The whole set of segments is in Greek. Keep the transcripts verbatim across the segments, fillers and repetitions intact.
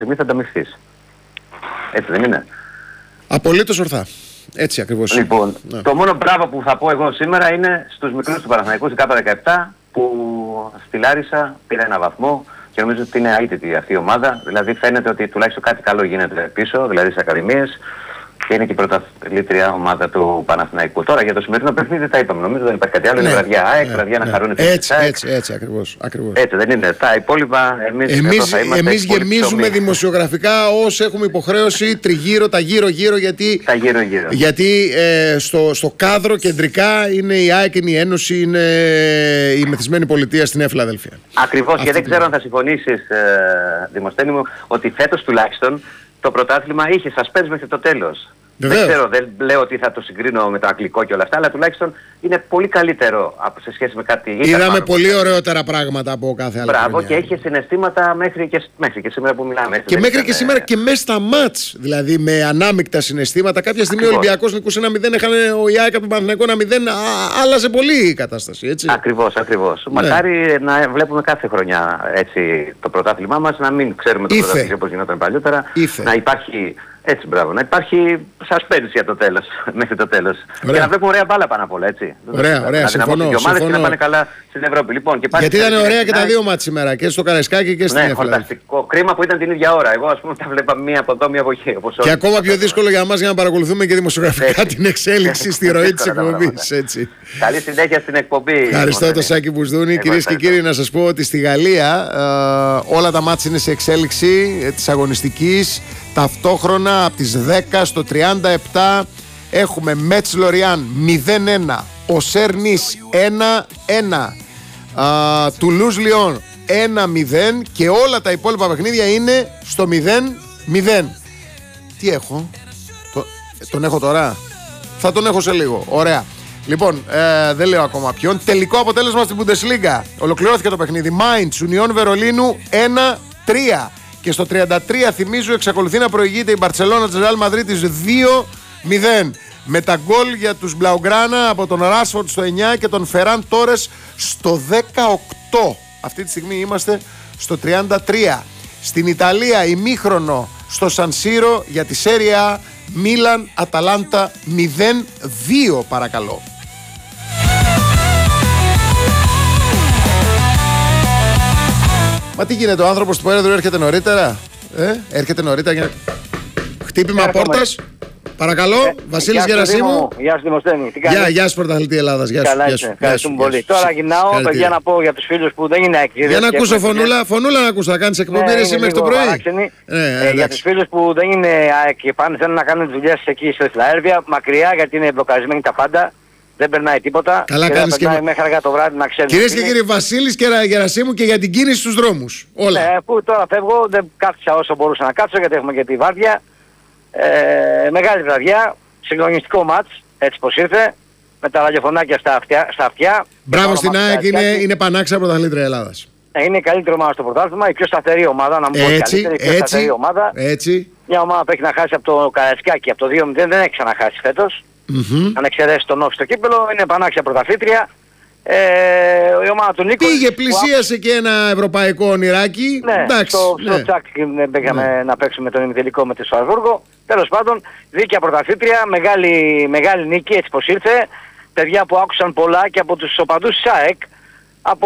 στιγμή θα ανταμυφθείς. Έτσι δεν είναι? Απολύτως ορθά. Έτσι ακριβώς. Λοιπόν, ναι. Το μόνο μπράβο που θα πω εγώ σήμερα είναι στους μικρούς του Παναθηναϊκού, στην Κάπα δεκαεπτά, που στη Λάρισα πήρε ένα βαθμό και νομίζω ότι είναι αίτητη αυτή η ομάδα. Δηλαδή φαίνεται ότι τουλάχιστον κάτι καλό γίνεται πίσω, δηλαδή στις ακαδημίες, και είναι και η πρωταθλήτρια ομάδα του Παναθηναϊκού. Τώρα για το σημερινό παιχνίδι τα είπαμε, νομίζω δεν υπάρχει κάτι άλλο. Ναι, είναι βραδιά ΑΕΚ, ναι, βραδιά ναι, να χαρούν οι φίλοι. Έτσι, έτσι, έτσι ακριβώς, ακριβώς. Έτσι δεν είναι? Τα υπόλοιπα εμείς, εμείς, θα είμαστε εμείς γεμίζουμε δημοσιογραφικά όσο έχουμε υποχρέωση τριγύρω, τα γύρω-γύρω, γιατί, τα γύρω, γύρω. γιατί ε, στο, στο κάδρο κεντρικά είναι η ΑΕΚ, είναι η Ένωση, είναι η Μεθυσμένη Πολιτεία στην Νέα Φιλαδέλφια. Ακριβώς, και δεν ξέρω αν θα συμφωνήσεις, ε, Δημοσθένη μου, ότι φέτος τουλάχιστον το πρωτάθλημα είχε suspense μέχρι το τέλος. Βεβαίως. Δεν ξέρω, δεν λέω ότι θα το συγκρίνω με το αγγλικό και όλα αυτά, αλλά τουλάχιστον είναι πολύ καλύτερο σε σχέση με κάτι. Είδαμε πολύ ωραιότερα πράγματα από κάθε άλλη. Μπράβο, χρονιά. και είχε συναισθήματα μέχρι και, μέχρι και σήμερα που μιλάμε. Και μέχρι ήταν, και σήμερα και μέσα στα μάτς, δηλαδή με ανάμεικτα συναισθήματα. Κάποια στιγμή ακριβώς. Ο Ολυμπιακός νικούσε ένα μηδέν, έχανε ο ΑΕΚ από τον Παναθηναϊκό ένα μηδέν, άλλαζε πολύ η κατάσταση. Έτσι. Ακριβώς, ακριβώς. Ναι. Μακάρι να βλέπουμε κάθε χρονιά έτσι, το πρωτάθλημά μας, να μην ξέρουμε το πρωτάθλημα όπως γινόταν παλιότερα. Ήθε. Να υπάρχει. Έτσι, μπράβο. Να υπάρχει suspense για το τέλος, μέχρι το τέλος. Ωραία. Και να βλέπουμε ωραία μπάλα πάνω απ' όλα, έτσι. Ωραία, ωραία, να συμφωνώ. Και συμφωνώ. και να πάνε καλά στην Ευρώπη. Λοιπόν, και γιατί ήταν ωραία και τα δύο μάτς σήμερα, και στο Καραϊσκάκι και στην ναι, Εφλάδη. Φανταστικό. Κρίμα που ήταν την ίδια ώρα. Εγώ, ας πούμε, τα βλέπα μία από εδώ, μία από εκεί. Όπως και ακόμα πιο δύσκολο για μας για να παρακολουθούμε και δημοσιογραφικά την εξέλιξη στη ροή της εκπομπής. Καλή συνέχεια στην εκπομπή. Ευχαριστώ το Σάκη Μπουσδούνη. Κυρίες και κύριοι, να σας πω ότι στη Γαλλία ε, όλα τα μάτς είναι σε εξέλιξη ε, της αγωνιστικής. Ταυτόχρονα από τις δέκα στο τριάντα επτά έχουμε Μέτς Λοριάν μηδέν ένα, Οσέρ Νις ένα ένα, Τουλούζ Λιόν ένα μηδέν και όλα τα υπόλοιπα παιχνίδια είναι στο μηδέν μηδέν. Τι έχω? Το, τον έχω τώρα? Θα τον έχω σε λίγο. Ωραία. Λοιπόν, ε, δεν λέω ακόμα ποιον. Τελικό αποτέλεσμα στην Bundesliga. Ολοκληρώθηκε το παιχνίδι. Mainz, Union Βερολίνου ένα τρία. Και στο τριάντα τρία, θυμίζω, εξακολουθεί να προηγείται η Μπαρτσελώνα της Ρεάλ Μαδρίτης δύο μηδέν. Με τα γκολ για τους Μπλαουγκράνα από τον Ράσφορντ στο εννιά και τον Φεράν Τόρες στο δεκαοκτώ. Αυτή τη στιγμή είμαστε στο τριάντα τρία. Στην Ιταλία, ημίχρονο στο Σαν Σύρο για τη Σέρια Μίλαν Αταλάντα μηδέν δύο, παρακαλώ. Μα τι γίνεται, ο άνθρωπος του Πρόεδρου έρχεται νωρίτερα? Ε, έρχεται νωρίτερα για... Χτύπημα πόρτας. Παρακαλώ, ε, Βασίλης Γερασίμου. Γεια σου Δημοσθένη. Γεια, γεια σου Πρωταθλητή Ελλάδας. Γεια σου. Καλά είσαι, ευχαριστούμε πολύ. Τώρα γυρνάω, παιδιά, να πω για τους φίλους που δεν είναι αεκτήδες. Για να ακούσω φωνούλα, φωνούλα να ακούσω, θα κάνεις εκπομπή εσύ μέχρι το πρωί. Για τους φίλους που δεν είναι ΑΕΚ και πάνε θέλουν να κάνουν δουλειές εκεί στη Φιλαδέλφια, μακριά γιατί είναι μπλοκαρισμένοι τα πάντα. Δεν περνάει τίποτα. Καλά κάνεις και μέχρι αργά το βράδυ να ξέρεις. Κυρίες και κύριοι, Βασίλης και Γερασίμου και για την κίνηση στους δρόμους. Όλα. Ναι, που τώρα φεύγω, δεν κάθισα όσο μπορούσα να κάτσω γιατί έχουμε και τη βάρδια. Ε, μεγάλη βραδιά, συγκλονιστικό μάτς, έτσι πως ήρθε, με τα ραδιοφωνάκια στα αυτιά. Στα αυτιά. Μπράβο στην ΑΕΚ, είναι, είναι πανάξια πρωταθλήτρια Ελλάδας. Ε, είναι η καλύτερη ομάδα στο πρωτάθλημα, η πιο σταθερή ομάδα, να μην πω καλύτερη, η πιο έτσι, σταθερή ομάδα. Έτσι. Μια ομάδα που έχει να χάσει από το Καραϊσκάκι, από το δύο μηδέν, δεν έχει ξαναχάσει φέτος. Mm-hmm. Αν εξαιρέσει τον Όφη στο κύπελο, είναι πανάξια πρωταθλήτρια. Ε, η ομάδα του Νίκο. Πήγε, πλησίασε που... και ένα ευρωπαϊκό ονειράκι. Ναι, εντάξει, στο, ναι. στο τσάκ πήγαμε ναι. να παίξουμε τον ημιτελικό με τη Στρασβούργο. Τέλος πάντων, δίκαια πρωταθλήτρια, μεγάλη, μεγάλη νίκη, έτσι πως ήρθε. Παιδιά που άκουσαν πολλά και από τους οπαδούς της ΑΕΚ, από,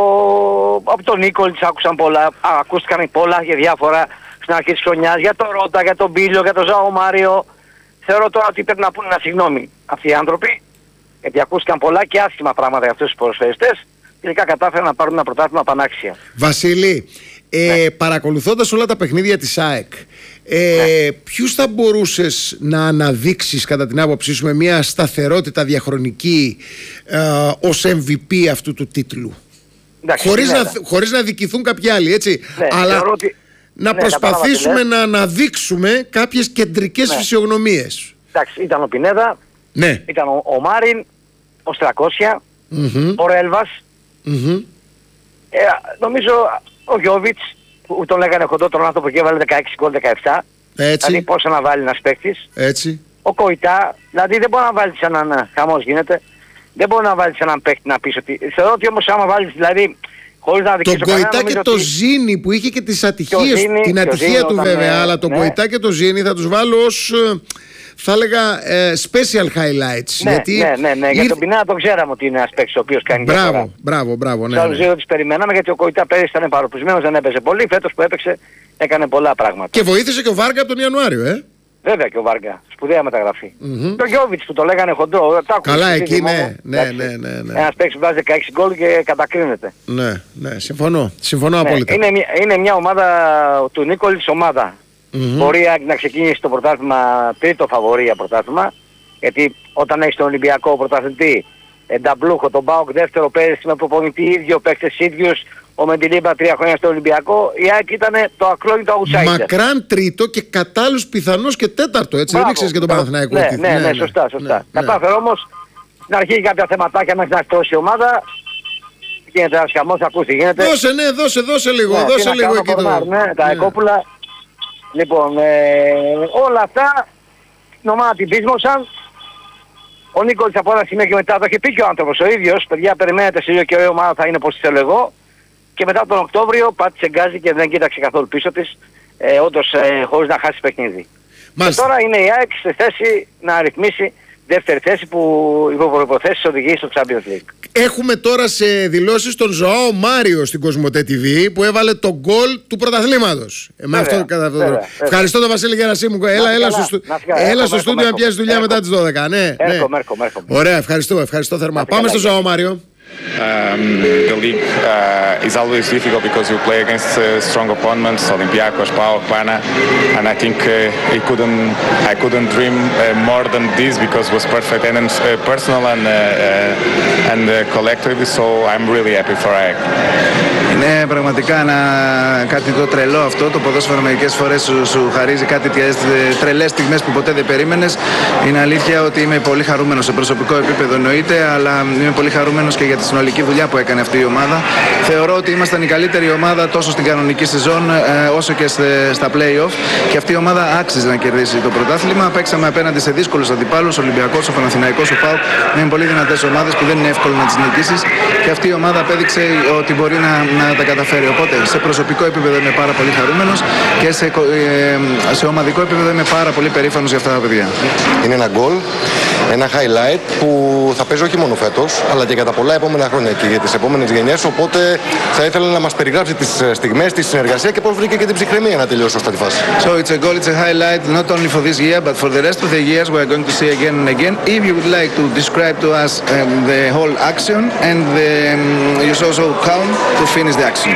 από τον Νίκολιτς άκουσαν πολλά, α, ακούστηκαν πολλά για διάφορα στην αρχή της χρονιάς, για τον Ρώτα, για τον Μπίλιο, για τον Ζάο Μάριο. Θεωρώ τώρα ότι πρέπει να πούνε ένα συγγνώμη αυτοί οι άνθρωποι, γιατί ακούστηκαν πολλά και άσχημα πράγματα για αυτούς τους ποδοσφαιριστές. Τελικά κατάφεραν να πάρουν ένα πρωτάθλημα πανάξια. Βασίλη, ε, ναι. παρακολουθώντας όλα τα παιχνίδια της ΑΕΚ, ε, ναι. ποιους θα μπορούσες να αναδείξεις κατά την άποψή σου με μια σταθερότητα διαχρονική ε, ως εμ βι πι αυτού του τίτλου? Εντάξει, χωρίς, να, χωρίς να δικηθούν κάποιοι άλλοι, έτσι. Ναι, αλλά ότι... να ναι, προσπαθήσουμε να αναδείξουμε κάποιες κεντρικές ναι. φυσιογνωμίες. Εντάξει, ήταν ο Πινέδα, ναι. ήταν ο, ο Μάριν, ο Στρακόσια, mm-hmm. ο Ρέλβας. Mm-hmm. Ε, νομίζω ο Γιώβιτς, που τον λέγανε χοντό τον άνθρωπο και έβαλε δεκαέξι γκολ δεκαεπτά. Έτσι. Δηλαδή πόσο να βάλει ένας παίκτης. Έτσι. Ο Κοϊτά, δηλαδή δεν μπορεί να βάλεις έναν, χαμός γίνεται, δεν μπορεί να βάλεις έναν παίκτη να πεις ότι... Θεωρώ ότι όμως άμα βάλεις δηλαδή χωρίς να δικήσω τον Κοϊτά και το ότι... Ζήνη που είχε και τις ατυχίες, Ζήνη, την ατυχία Ζήνη, του βέβαια, με... αλλά τον ναι. Κοϊτά και το Ζήνη θα τους βάλω ως, θα έλεγα, ε, special highlights. Ναι, γιατί ναι, ναι, ναι. Ήρ... για τον Πινά τον ξέραμε ότι είναι ένας παίκτης ο οποίος κάνει μπράβο, διαφορά. Μπράβο, μπράβο, ναι. Στους άλλους δύο τις περιμέναμε γιατί ο Κοϊτά πέρυσι ήταν παροπισμένος, δεν έπαιζε πολύ, φέτος που έπαιξε έκανε πολλά πράγματα. Και βοήθησε και ο Βάργα από τον Ιανουάριο, ε. Βέβαια και ο Βάργα, σπουδαία μεταγραφή. Mm-hmm. Το Γιώβιτς που το λέγανε χοντρό. Καλά, εκεί ναι, ναι, ναι, ναι, ναι. Ένας παίκτης που βάζει δεκαέξι γκολ και κατακρίνεται. Ναι, ναι, συμφωνώ. Συμφωνώ ναι, απόλυτα. Είναι, είναι μια ομάδα του Νίκολης ομάδα. Mm-hmm. Μπορεί να ξεκινήσει το πρωτάθλημα τρίτο φαβορί για πρωτάθλημα. Γιατί όταν έχεις τον Ολυμπιακό πρωταθλητή, Νταμπλούχο, τον ΠΑΟΚ δεύτερο πέρυσι με προπονητή ίδιο, παίκτες ίδιους, ο Μεντιλίμπα τρία χρόνια στο Ολυμπιακό, η ΑΕΚ ήταν το ακλόνητο outsider. Μακράν τρίτο και κατ' άλλους πιθανώς και τέταρτο, έτσι. Μπράβο, δεν ήξερες και τον Παναθηναϊκό. Ναι, ναι, ναι, ναι, σωστά, σωστά. Ναι, κατάφερε όμως να αρχίσει κάποια θεματάκια μέχρι να εκτρώσει η ομάδα. Γίνεται ένας χαμός, ακούς τι γίνεται. Δώσε, ναι, δώσε, δώσε λίγο, ναι, δώσε λίγο εκεί το... Ναι, τα εκόπουλα. Λοιπόν, ε, όλα αυτά, την ομάδα την πείσμωσαν. Ο Νίκολης από ένα σημείο και μετά το έχει πει και ο άνθρωπος ο ίδιος. Παιδιά, περιμένετε σε λίγο και η ομάδα θα είναι όπως θέλω εγώ. Και μετά τον Οκτώβριο πάτησε γκάζι και δεν κοίταξε καθόλου πίσω της, ε, όντως ε, χωρίς να χάσει παιχνίδι. Μάλιστα. Και τώρα είναι η ΑΕΚ στη θέση να ρυθμίσει δεύτερη θέση που υπό προϋποθέσεις οδηγεί στο Champions League. Έχουμε τώρα σε δηλώσεις τον Ζωάο Μάριο στην Κοσμοτέ τι βι που έβαλε τον γκολ του πρωταθλήματος. Ε, με αυτό, κατά αυτόν τον τρόπο. Ευχαριστώ τον Βασίλη Γερασίμου. Έλα, έλα στο, στου... έλα στο στούντιο να πιάσει δουλειά μετά τις δώδεκα. Ναι, έρχομαι, έρχομαι, έρχομαι. Ωραία, ευχαριστώ, ευχαριστώ θερμά. Πάμε στο Ζωάο Μάριο. Um, the league uh, is always difficult because you play against uh, strong opponents, Olympiacos, PAOK, Pana, and I think uh, I couldn't, I couldn't dream uh, more than this because it was perfect and uh, personal and uh, uh, and uh, collective. So I'm really happy for A E K. Είναι πραγματικά ένα, κάτι το τρελό αυτό. Το ποδόσφαιρο μερικές φορές σου, σου χαρίζει κάτι τρελές στιγμές που ποτέ δεν περίμενες. Είναι αλήθεια ότι είμαι πολύ χαρούμενος σε προσωπικό επίπεδο εννοείται, αλλά είμαι πολύ χαρούμενος και για τη συνολική δουλειά που έκανε αυτή η ομάδα. Θεωρώ ότι ήμασταν η καλύτερη ομάδα τόσο στην κανονική σεζόν ε, όσο και σε, στα play-off και αυτή η ομάδα άξιζε να κερδίσει το πρωτάθλημα. Παίξαμε απέναντι σε δύσκολους αντιπάλους, ο Ολυμπιακός, ο Παναθηναϊκός, ο ΠΑΟΚ. Είναι πολύ δυνατές ομάδες που δεν είναι εύκολο να τις νικήσεις και αυτή η ομάδα απέδειξε ότι μπορεί να, να τα καταφέρει. Οπότε σε προσωπικό επίπεδο είμαι πάρα πολύ χαρούμενος και σε, ε, σε ομαδικό επίπεδο είμαι πάρα πολύ περήφανος για αυτά τα παιδιά. Είναι ένα γκολ, ένα highlight που θα παίζει όχι μόνο φέτος, αλλά και για τα πολλά επόμενα χρόνια και για τις επόμενες γενιές. Οπότε θα ήθελα να μας περιγράψει τις στιγμές, τη συνεργασία και πώς βρήκε και την ψυχραιμία να τελειώσει σωστά τη φάση. So it's a goal, it's a highlight not only for this year but for the rest of the years we are going to see again and again. If you would like to describe to us um, the whole action and the, um, you're so so calm to finish the action.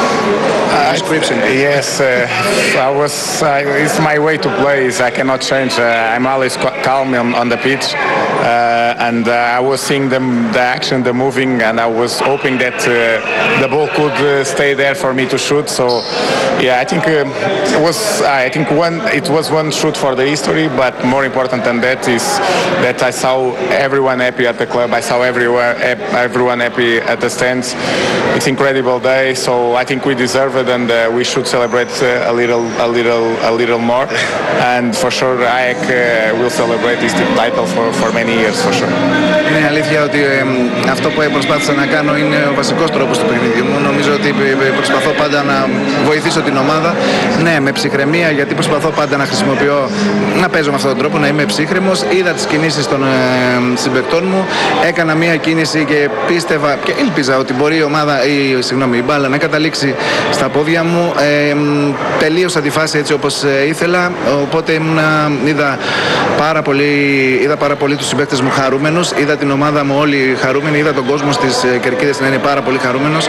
Uh, Description. Yes, uh, I was. Uh, it's my way to play. Is I cannot change. Uh, I'm always calm on, on the pitch, uh, and uh, I was seeing them, the action, the moving, and I was hoping that uh, the ball could uh, stay there for me to shoot. So, yeah, I think uh, it was. I think one. It was one shoot for the history, but more important than that is that I saw everyone happy at the club. I saw everyone, everyone happy at the stands. It's incredible day. So I think we deserve it, and uh, we should celebrate uh, a little, a little, a little more. And for sure, A E K uh, will celebrate this title for for many years, for sure. Είναι αλήθεια ότι ε, αυτό που προσπάθησα να κάνω είναι ο βασικός τρόπος του παιχνιδιού μου. Νομίζω ότι προσπαθώ πάντα να βοηθήσω την ομάδα. Ναι, με ψυχραιμία, γιατί προσπαθώ πάντα να χρησιμοποιώ, να παίζω με αυτόν τον τρόπο, να είμαι ψύχρεμος. Είδα τις κινήσεις των ε, συμπαικτών μου. Έκανα μία κίνηση και πίστευα και ήλπιζα ότι μπορεί η ομάδα, ή, συγγνώμη, η μπάλα να καταλήξει στα πόδια μου. Ε, τελείωσα τη φάση έτσι όπως ε, ήθελα. Οπότε ήμουνα, είδα, πάρα πολύ, είδα πάρα πολύ τους συμπαίκτες μου χαρούμενους. Είδα την ομάδα μου όλοι χαρούμενοι. Είδα τον κόσμο στις ε, κερκίδες να είναι πάρα πολύ χαρούμενος.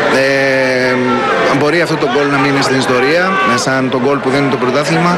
Ε, μπορεί αυτό το γκολ να μείνει στην ιστορία, σαν τον γκολ που δίνει το πρωτάθλημα.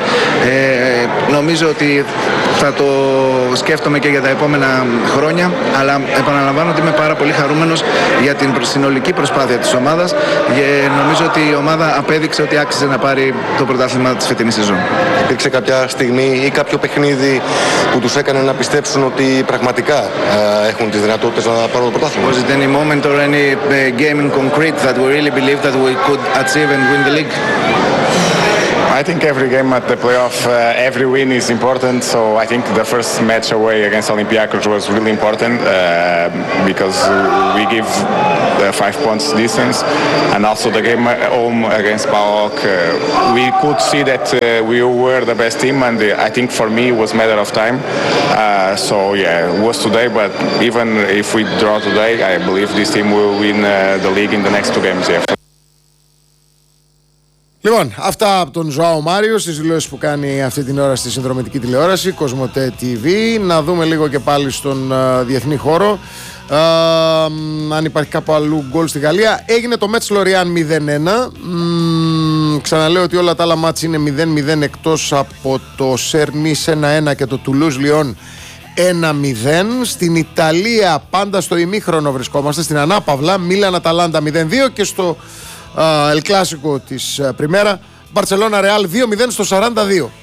Ε, νομίζω ότι θα το σκέφτομαι και για τα επόμενα χρόνια, αλλά επαναλαμβάνω ότι είμαι πάρα πολύ χαρούμενος για την συνολική προσπάθεια της ομάδας και νομίζω ότι η ομάδα απέδειξε ότι άξιζε να πάρει το πρωτάθλημα της φετινής σεζόν. Υπήρξε κάποια στιγμή ή κάποιο παιχνίδι που τους έκανε να πιστέψουν ότι πραγματικά uh, έχουν τις δυνατότητες να πάρουν το πρωτάθλημα? Was it any moment or any uh, game in concrete that we really believe that we could achieve and win the league? I think every game at the playoff, uh, every win is important. So I think the first match away against Olympiacos was really important uh, because we give the five points distance, and also the game at home against PAOK, uh, we could see that uh, we were the best team, and uh, I think for me it was a matter of time. Uh, so yeah, it was today, but even if we draw today, I believe this team will win uh, the league in the next two games. Yeah. Λοιπόν, αυτά από τον Ζωάο Μάριο στις δηλώσεις που κάνει αυτή την ώρα στη συνδρομητική τηλεόραση Κοσμοτέ τι βι. Να δούμε λίγο και πάλι στον uh, διεθνή χώρο uh, αν υπάρχει κάπου αλλού γκολ στη Γαλλία. Έγινε το Μέτς Λοριάν μηδέν ένα. mm, Ξαναλέω ότι όλα τα άλλα μάτς είναι μηδέν μηδέν εκτός από το Σερνίς ένα ένα και το Τουλούζ Λιόν ένα μηδέν. Στην Ιταλία πάντα στο ημίχρονο βρισκόμαστε, στην ανάπαυλα, Μίλαν Αταλάντα μηδέν δύο και στο Ελ Κλάσικο της Πριμέρα Μπαρτσελώνα Ρεάλ δύο μηδέν στο σαράντα δύο.